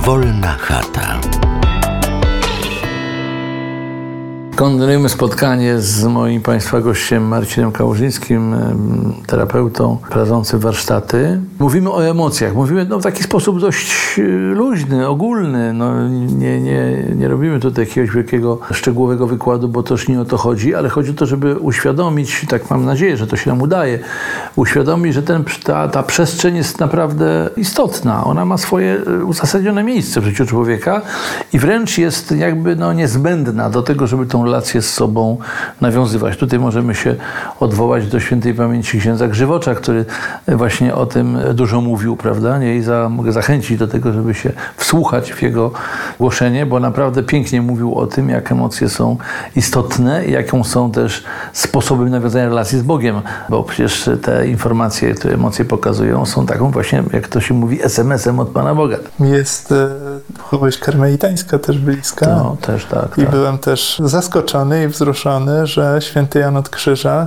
Wolna chata. Kontynuujemy spotkanie z moim Państwa gościem Marcinem Kałużyńskim, terapeutą prowadzącym warsztaty. Mówimy o emocjach. Mówimy w taki sposób dość luźny, ogólny. Nie robimy tutaj jakiegoś wielkiego, szczegółowego wykładu, bo też nie o to chodzi, ale chodzi o to, żeby uświadomić, tak mam nadzieję, że to się nam udaje, uświadomić, że ta przestrzeń jest naprawdę istotna. Ona ma swoje uzasadnione miejsce w życiu człowieka i wręcz jest jakby niezbędna do tego, żeby tą relację z sobą nawiązywać. Tutaj możemy się odwołać do świętej pamięci księdza Grzywocza, który właśnie o tym dużo mówił, prawda? I mogę zachęcić do tego, żeby się wsłuchać w jego głoszenie, bo naprawdę pięknie mówił o tym, jak emocje są istotne i jaką są też sposobem nawiązania relacji z Bogiem, bo przecież te informacje, które emocje pokazują, są taką właśnie, jak to się mówi, SMS-em od Pana Boga. Jest duchowość karmelitańska też bliska. No, też tak. I byłem też zaskoczony i wzruszony, że święty Jan od Krzyża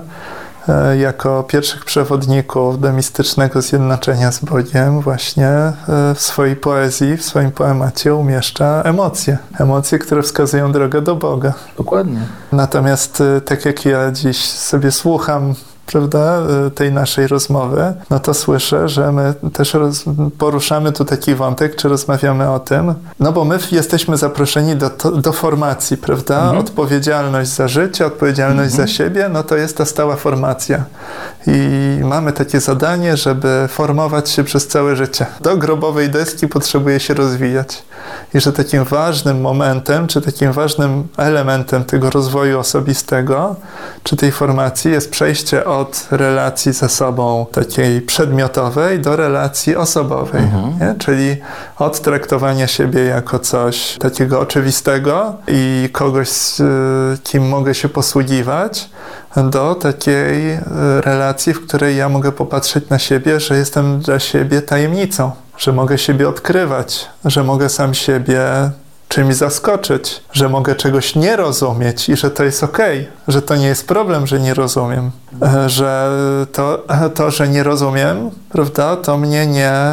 jako pierwszych przewodników do mistycznego zjednoczenia z Bogiem właśnie w swojej poezji, w swoim poemacie umieszcza emocje. Emocje, które wskazują drogę do Boga. Dokładnie. Natomiast tak jak ja dziś sobie słucham, prawda, tej naszej rozmowy, no to słyszę, że my też poruszamy tu taki wątek, czy rozmawiamy o tym, no bo my jesteśmy zaproszeni do formacji, prawda? Odpowiedzialność za życie, odpowiedzialność za siebie, no to jest ta stała formacja. I mamy takie zadanie, żeby formować się przez całe życie. Do grobowej deski potrzebuje się rozwijać. I że takim ważnym momentem, czy takim ważnym elementem tego rozwoju osobistego, czy tej formacji jest przejście od relacji ze sobą takiej przedmiotowej do relacji osobowej. Nie? Czyli od traktowania siebie jako coś takiego oczywistego i kogoś, z kim mogę się posługiwać, do takiej relacji, w której ja mogę popatrzeć na siebie, że jestem dla siebie tajemnicą, że mogę siebie odkrywać, że mogę sam siebie czymś zaskoczyć, że mogę czegoś nie rozumieć i że to jest okej, że to nie jest problem, że nie rozumiem, że to, że nie rozumiem, prawda, to mnie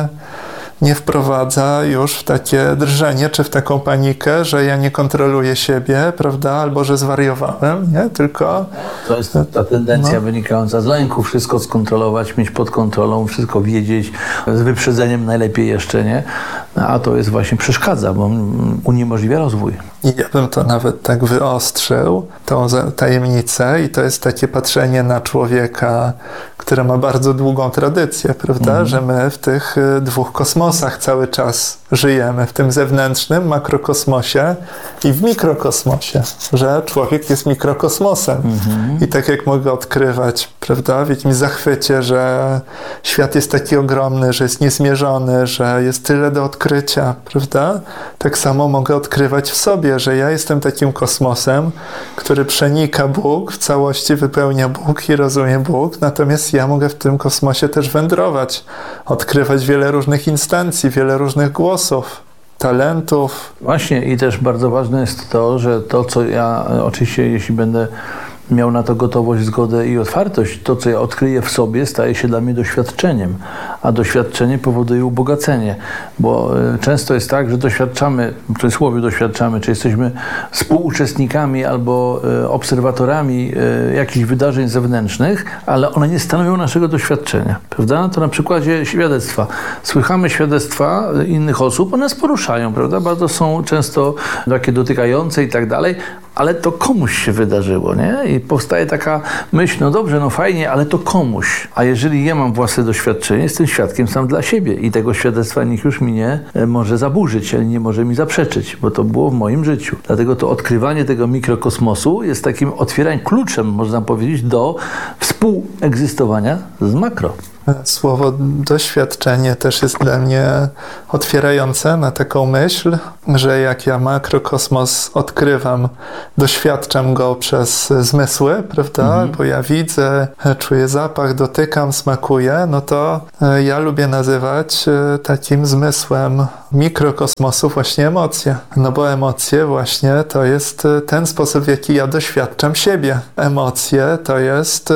nie wprowadza już w takie drżenie, czy w taką panikę, że ja nie kontroluję siebie, prawda, albo że zwariowałem, nie? Tylko... To jest ta tendencja wynikająca z lęku, wszystko skontrolować, mieć pod kontrolą, wszystko wiedzieć, z wyprzedzeniem najlepiej jeszcze, nie? A to jest właśnie przeszkadza, bo uniemożliwia rozwój. I ja bym to nawet tak wyostrzył, tą tajemnicę, i to jest takie patrzenie na człowieka, który ma bardzo długą tradycję, prawda, że my w tych dwóch kosmosach cały czas żyjemy, w tym zewnętrznym makrokosmosie i w mikrokosmosie, że człowiek jest mikrokosmosem. I tak jak mogę odkrywać, prawda, w jakimś zachwycie, że świat jest taki ogromny, że jest niezmierzony, że jest tyle do odkrycia, prawda, tak samo mogę odkrywać w sobie, że ja jestem takim kosmosem, który przenika Bóg, w całości wypełnia Bóg i rozumie Bóg, natomiast ja mogę w tym kosmosie też wędrować, odkrywać wiele różnych instancji, wiele różnych głosów, talentów. Właśnie i też bardzo ważne jest to, że to, co ja oczywiście, jeśli będę miał na to gotowość, zgodę i otwartość, to, co ja odkryję w sobie, staje się dla mnie doświadczeniem, a doświadczenie powoduje ubogacenie, bo często jest tak, że doświadczamy, w cudzysłowie doświadczamy, czy jesteśmy współuczestnikami albo obserwatorami jakichś wydarzeń zewnętrznych, ale one nie stanowią naszego doświadczenia, prawda? To na przykładzie świadectwa. Słychamy świadectwa innych osób, one nas poruszają, prawda? Bardzo są często takie dotykające i tak dalej, ale to komuś się wydarzyło, nie? I powstaje taka myśl, no dobrze, no fajnie, ale to komuś. A jeżeli ja mam własne doświadczenie, jestem świadkiem sam dla siebie i tego świadectwa nikt już mi nie może zaburzyć, ale nie może mi zaprzeczyć, bo to było w moim życiu. Dlatego to odkrywanie tego mikrokosmosu jest takim otwieraniem, kluczem, można powiedzieć, do współegzystowania z makro. Słowo doświadczenie też jest dla mnie otwierające na taką myśl, że jak ja makrokosmos odkrywam, doświadczam go przez zmysły, prawda? Bo ja widzę, czuję zapach, dotykam, smakuję, no to ja lubię nazywać takim zmysłem mikrokosmosu właśnie emocje. No bo emocje właśnie to jest ten sposób, w jaki ja doświadczam siebie. Emocje to jest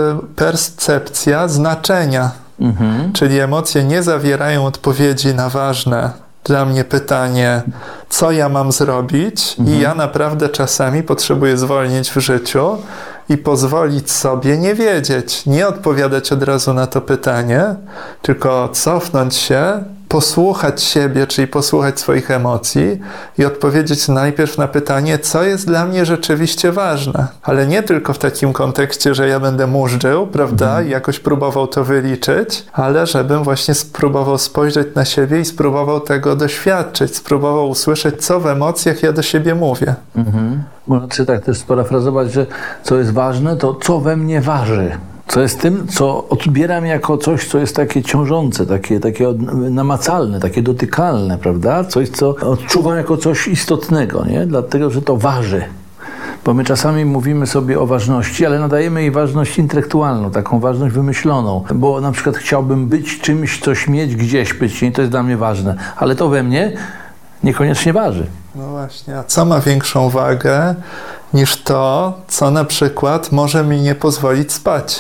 percepcja znaczenia. Czyli emocje nie zawierają odpowiedzi na ważne dla mnie pytanie, co ja mam zrobić, i ja naprawdę czasami potrzebuję zwolnić w życiu i pozwolić sobie nie wiedzieć, nie odpowiadać od razu na to pytanie, tylko cofnąć się, posłuchać siebie, czyli posłuchać swoich emocji i odpowiedzieć najpierw na pytanie, co jest dla mnie rzeczywiście ważne. Ale nie tylko w takim kontekście, że ja będę mużdżył, prawda, i jakoś próbował to wyliczyć, ale żebym właśnie spróbował spojrzeć na siebie i spróbował tego doświadczyć, spróbował usłyszeć, co w emocjach ja do siebie mówię. Można tak też sparafrazować, że co jest ważne, to co we mnie waży. Co jest tym, co odbieram jako coś, co jest takie ciążące, takie namacalne, takie dotykalne, prawda? Coś, co odczuwam jako coś istotnego, nie? Dlatego, że to waży. Bo my czasami mówimy sobie o ważności, ale nadajemy jej ważność intelektualną, taką ważność wymyśloną. Bo na przykład chciałbym być czymś, coś mieć, gdzieś być, i to jest dla mnie ważne. Ale to we mnie niekoniecznie waży. No właśnie, a co ma większą wagę niż to, co na przykład może mi nie pozwolić spać?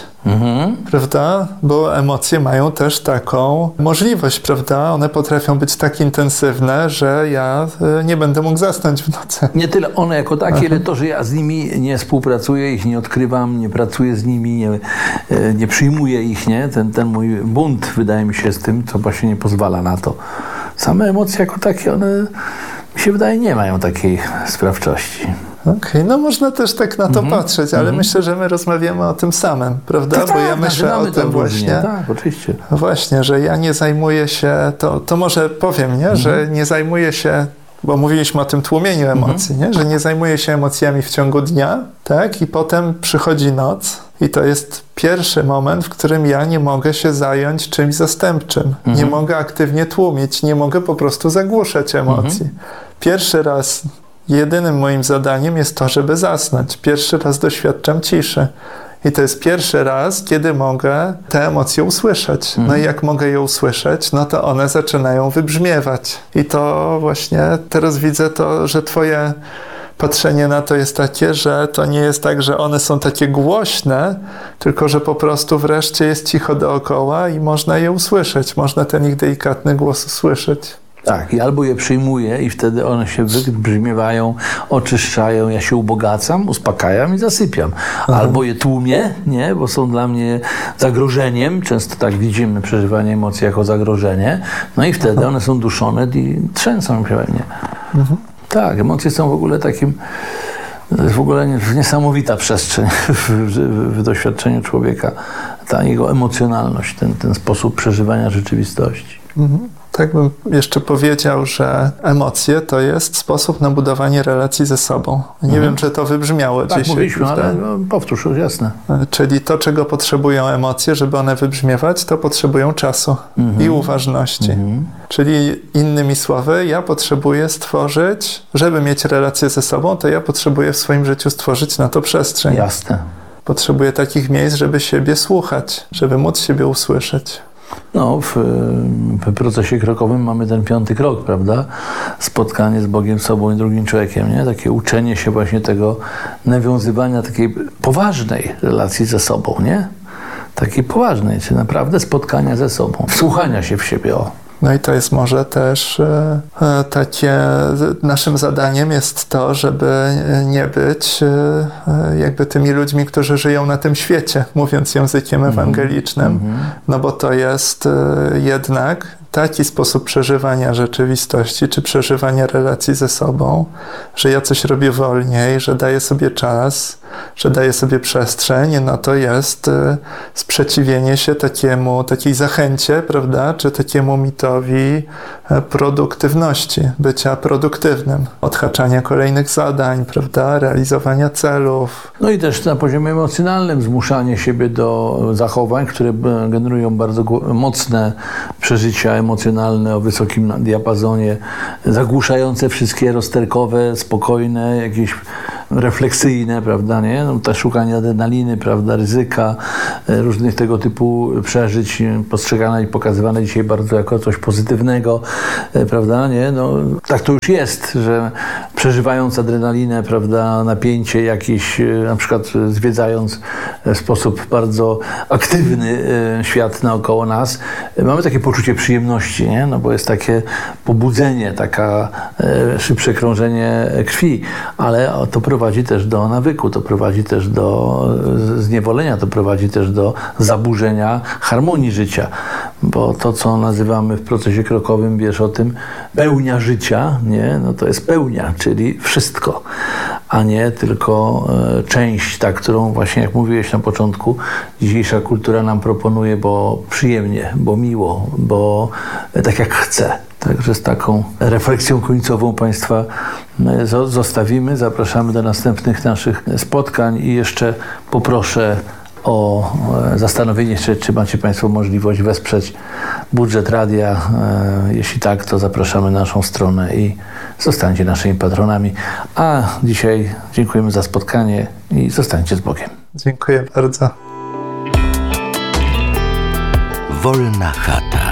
Prawda? Bo emocje mają też taką możliwość, prawda? One potrafią być tak intensywne, że ja nie będę mógł zasnąć w nocy. Nie tyle one jako takie, ile to, że ja z nimi nie współpracuję, ich nie odkrywam, nie pracuję z nimi, nie przyjmuję ich, nie? Ten mój bunt, wydaje mi się, z tym, co właśnie nie pozwala na to. Same emocje jako takie, one, mi się wydaje, nie mają takiej sprawczości. Okej, no można też tak na to patrzeć, ale myślę, że my rozmawiamy o tym samym, prawda? Tak, bo ja myślę o tym właśnie. Tak, oczywiście. Właśnie, że ja nie zajmuję się, to może powiem, nie? Że nie zajmuję się, bo mówiliśmy o tym tłumieniu emocji, nie? Że nie zajmuję się emocjami w ciągu dnia, tak? I potem przychodzi noc i to jest pierwszy moment, w którym ja nie mogę się zająć czymś zastępczym. Nie mogę aktywnie tłumić, nie mogę po prostu zagłuszać emocji. Pierwszy raz, jedynym moim zadaniem jest to, żeby zasnąć. Pierwszy raz doświadczam ciszy. I to jest pierwszy raz, kiedy mogę te emocje usłyszeć. No i jak mogę je usłyszeć, no to one zaczynają wybrzmiewać. I to właśnie teraz widzę to, że twoje patrzenie na to jest takie, że to nie jest tak, że one są takie głośne, tylko że po prostu wreszcie jest cicho dookoła i można je usłyszeć. Można ten ich delikatny głos usłyszeć. Tak, i albo je przyjmuję i wtedy one się wybrzmiewają, oczyszczają, ja się ubogacam, uspokajam i zasypiam. Albo je tłumię, nie, bo są dla mnie zagrożeniem, często tak widzimy przeżywanie emocji jako zagrożenie, no i wtedy one są duszone i trzęsą się we mnie. Tak, emocje są w ogóle takim, to jest w ogóle niesamowita przestrzeń w doświadczeniu człowieka, ta jego emocjonalność, ten sposób przeżywania rzeczywistości. Tak bym jeszcze powiedział, że emocje to jest sposób na budowanie relacji ze sobą. Nie wiem, czy to wybrzmiało tak, dzisiaj. Mówiliśmy, ale powtórz, jasne. Czyli to, czego potrzebują emocje, żeby one wybrzmiewać, to potrzebują czasu i uważności. Czyli innymi słowy, ja potrzebuję stworzyć, żeby mieć relację ze sobą, to ja potrzebuję w swoim życiu stworzyć na to przestrzeń. Jasne. Potrzebuję takich miejsc, żeby siebie słuchać, żeby móc siebie usłyszeć. No, w procesie krokowym mamy ten 5. krok, prawda? Spotkanie z Bogiem, sobą i drugim człowiekiem, nie? Takie uczenie się właśnie tego nawiązywania takiej poważnej relacji ze sobą, nie? Takiej poważnej, czy naprawdę spotkania ze sobą, wsłuchania się w siebie, No i to jest może też takie, naszym zadaniem jest to, żeby nie być jakby tymi ludźmi, którzy żyją na tym świecie, mówiąc językiem ewangelicznym, no bo to jest jednak taki sposób przeżywania rzeczywistości, czy przeżywania relacji ze sobą, że ja coś robię wolniej, że daję sobie czas, że daję sobie przestrzeń, no to jest sprzeciwienie się takiej zachęcie, prawda, czy takiemu mitowi produktywności, bycia produktywnym, odhaczania kolejnych zadań, prawda, realizowania celów. No i też na poziomie emocjonalnym zmuszanie siebie do zachowań, które generują bardzo mocne przeżycia emocjonalne o wysokim diapazonie, zagłuszające wszystkie rozterkowe, spokojne, jakieś refleksyjne, prawda, nie? No, to szukanie adrenaliny, prawda, ryzyka, różnych tego typu przeżyć, postrzegane i pokazywane dzisiaj bardzo jako coś pozytywnego, prawda, nie? No, tak to już jest, że przeżywając adrenalinę, prawda, napięcie jakieś, na przykład zwiedzając w sposób bardzo aktywny świat naokoło nas, mamy takie poczucie przyjemności, nie? No bo jest takie pobudzenie, taka szybsze krążenie krwi, ale to prowadzi też do nawyku, to prowadzi też do zniewolenia, to prowadzi też do zaburzenia harmonii życia, bo to, co nazywamy w procesie krokowym, wiesz o tym, pełnia życia, nie? No to jest pełnia, czyli wszystko, a nie tylko część, ta, którą właśnie, jak mówiłeś na początku, dzisiejsza kultura nam proponuje, bo przyjemnie, bo miło, bo tak jak chce. Także z taką refleksją końcową Państwa zostawimy. Zapraszamy do następnych naszych spotkań i jeszcze poproszę o zastanowienie się, czy macie Państwo możliwość wesprzeć budżet radia. Jeśli tak, to zapraszamy na naszą stronę i zostańcie naszymi patronami. A dzisiaj dziękujemy za spotkanie i zostańcie z Bogiem. Dziękuję bardzo. Wolna chata.